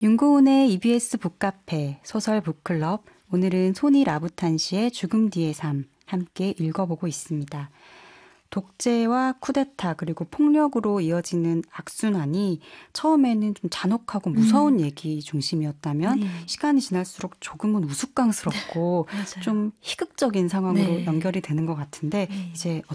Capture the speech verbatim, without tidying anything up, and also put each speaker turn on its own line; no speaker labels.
윤고은의 이비에스 북카페 소설 북클럽, 오늘은 소니 라부탄 씨의 죽음 뒤의 삶 함께 읽어보고 있습니다. 독재와 쿠데타 그리고 폭력으로 이어지는 악순환이 처음에는 좀 잔혹하고 무서운 음. 얘기 중심이었다면 네. 시간이 지날수록 조금은 우스꽝스럽고 좀 희극적인 상황으로 네. 연결이 되는 것 같은데 네. 이제